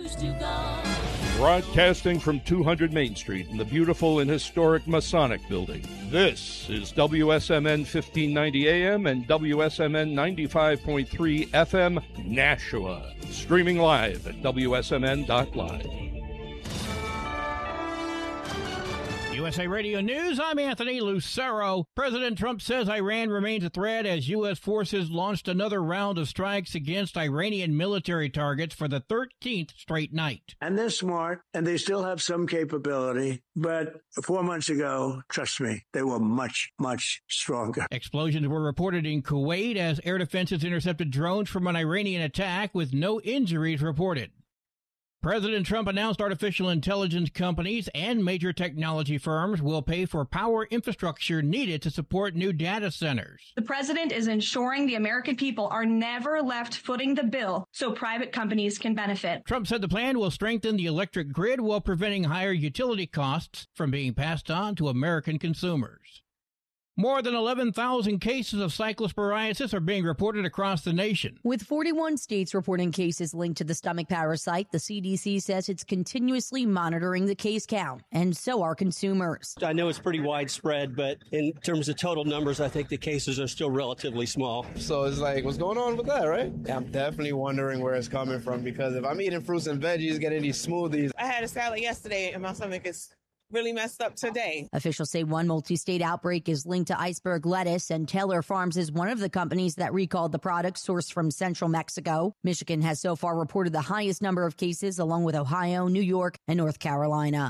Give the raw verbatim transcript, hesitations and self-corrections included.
Broadcasting from two hundred Main Street in the beautiful and historic Masonic Building. This is W S M N fifteen ninety A M and W S M N ninety-five point three F M, Nashua. Streaming live at W S M N dot live. U S A Radio News, I'm Anthony Lucero. President Trump says Iran remains a threat as U S forces launched another round of strikes against Iranian military targets for the thirteenth straight night. And they're smart, and they still have some capability. But four months ago, trust me, they were much, much stronger. Explosions were reported in Kuwait as air defenses intercepted drones from an Iranian attack with no injuries reported. President Trump announced artificial intelligence companies and major technology firms will pay for power infrastructure needed to support new data centers. The president is ensuring the American people are never left footing the bill so private companies can benefit. Trump said the plan will strengthen the electric grid while preventing higher utility costs from being passed on to American consumers. More than eleven thousand cases of cyclosporiasis are being reported across the nation. With forty-one states reporting cases linked to the stomach parasite, the C D C says it's continuously monitoring the case count, and so are consumers. I know it's pretty widespread, but in terms of total numbers, I think the cases are still relatively small. So it's like, what's going on with that, right? I'm definitely wondering where it's coming from, because if I'm eating fruits and veggies, getting these smoothies. I had a salad yesterday, and my stomach is really messed up today. Officials say one multi-state outbreak is linked to iceberg lettuce, and Taylor Farms is one of the companies that recalled the product sourced from central Mexico. Michigan has so far reported the highest number of cases, along with Ohio, New York, and North Carolina.